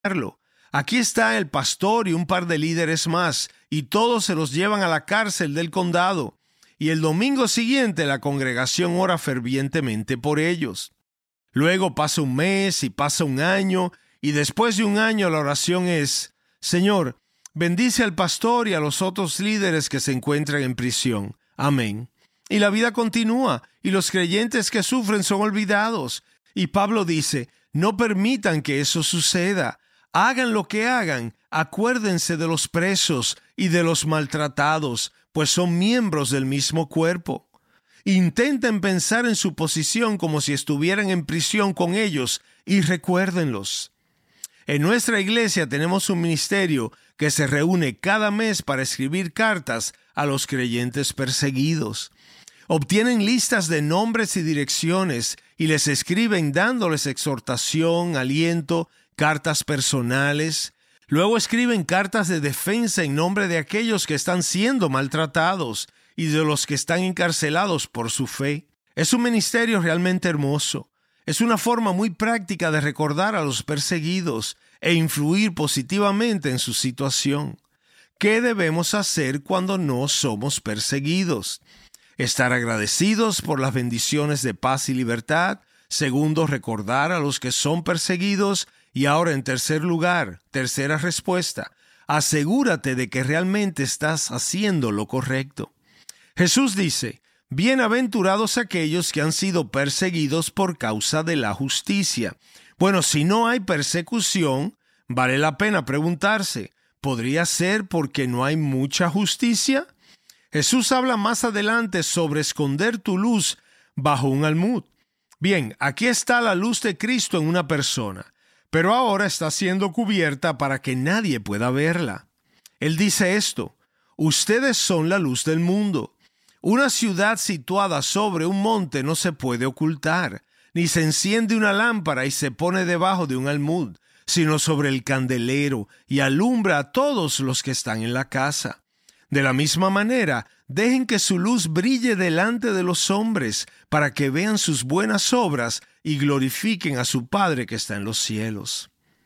Aquí está el pastor y un par de líderes más, y todos se los llevan a la cárcel del condado. Y el domingo siguiente la congregación ora fervientemente por ellos. Luego pasa un mes y pasa un año, y después de un año la oración es: Señor, bendice al pastor y a los otros líderes que se encuentran en prisión. Amén. Y la vida continúa, y los creyentes que sufren son olvidados. Y Pablo dice: no permitan que eso suceda. Hagan lo que hagan, acuérdense de los presos y de los maltratados, pues son miembros del mismo cuerpo. Intenten pensar en su posición como si estuvieran en prisión con ellos y recuérdenlos. En nuestra iglesia tenemos un ministerio que se reúne cada mes para escribir cartas a los creyentes perseguidos. Obtienen listas de nombres y direcciones y les escriben dándoles exhortación, aliento, cartas personales. Luego escriben cartas de defensa en nombre de aquellos que están siendo maltratados y de los que están encarcelados por su fe. Es un ministerio realmente hermoso. Es una forma muy práctica de recordar a los perseguidos e influir positivamente en su situación. ¿Qué debemos hacer cuando no somos perseguidos? Estar agradecidos por las bendiciones de paz y libertad. Segundo, recordar a los que son perseguidos. Y ahora, en tercer lugar, tercera respuesta, asegúrate de que realmente estás haciendo lo correcto. Jesús dice: bienaventurados aquellos que han sido perseguidos por causa de la justicia. Bueno, si no hay persecución, vale la pena preguntarse, ¿podría ser porque no hay mucha justicia? Jesús habla más adelante sobre esconder tu luz bajo un almud. Bien, aquí está la luz de Cristo en una persona, pero ahora está siendo cubierta para que nadie pueda verla. Él dice esto: ustedes son la luz del mundo. Una ciudad situada sobre un monte no se puede ocultar, ni se enciende una lámpara y se pone debajo de un almud, sino sobre el candelero y alumbra a todos los que están en la casa. De la misma manera, dejen que su luz brille delante de los hombres, para que vean sus buenas obras y glorifiquen a su Padre que está en los cielos.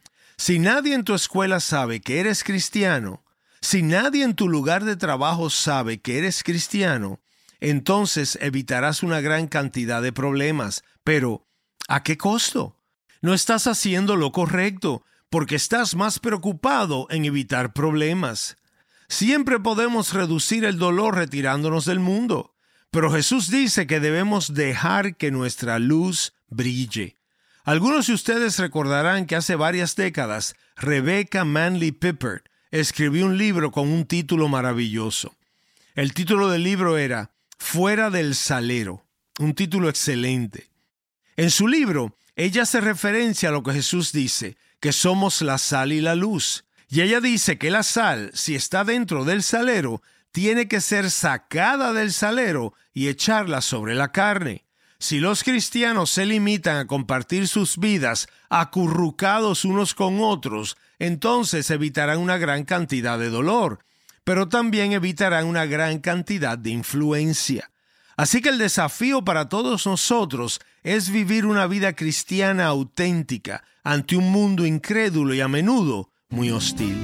Si nadie en tu escuela sabe que eres cristiano, si nadie en tu lugar de trabajo sabe que eres cristiano, entonces evitarás una gran cantidad de problemas. Pero, ¿a qué costo? No estás haciendo lo correcto, porque estás más preocupado en evitar problemas. Siempre podemos reducir el dolor retirándonos del mundo, pero Jesús dice que debemos dejar que nuestra luz brille. Algunos de ustedes recordarán que hace varias décadas, Rebecca Manley Pippert escribió un libro con un título maravilloso. El título del libro era Fuera del Salero, un título excelente. En su libro, ella hace referencia a lo que Jesús dice, que somos la sal y la luz. Y ella dice que la sal, si está dentro del salero, tiene que ser sacada del salero y echarla sobre la carne. Si los cristianos se limitan a compartir sus vidas acurrucados unos con otros, entonces evitarán una gran cantidad de dolor, pero también evitarán una gran cantidad de influencia. Así que el desafío para todos nosotros es vivir una vida cristiana auténtica ante un mundo incrédulo y a menudo muy hostil.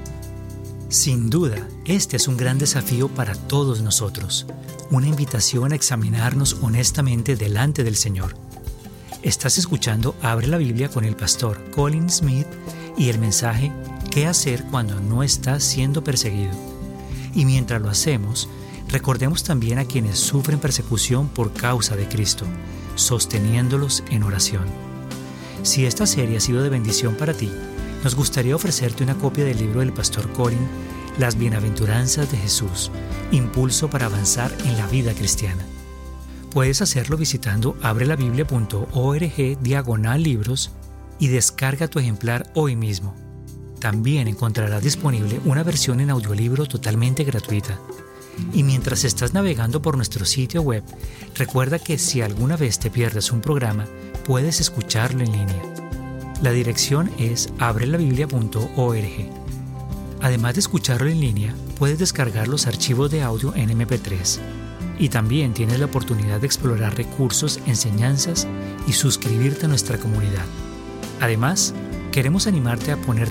Sin duda, este es un gran desafío para todos nosotros, una invitación a examinarnos honestamente delante del Señor. Estás escuchando Abre la Biblia con el pastor Colin Smith y el mensaje ¿Qué hacer cuando no estás siendo perseguido? Y mientras lo hacemos, recordemos también a quienes sufren persecución por causa de Cristo, sosteniéndolos en oración. Si esta serie ha sido de bendición para ti, nos gustaría ofrecerte una copia del libro del pastor Colin, Las Bienaventuranzas de Jesús, Impulso para avanzar en la vida cristiana. Puedes hacerlo visitando abrelabiblia.org/libros y descarga tu ejemplar hoy mismo. También encontrarás disponible una versión en audiolibro totalmente gratuita. Y mientras estás navegando por nuestro sitio web, recuerda que si alguna vez te pierdes un programa, puedes escucharlo en línea. La dirección es abrelabiblia.org. Además de escucharlo en línea, puedes descargar los archivos de audio en MP3. Y también tienes la oportunidad de explorar recursos, enseñanzas y suscribirte a nuestra comunidad. Además, Queremos animarte a poner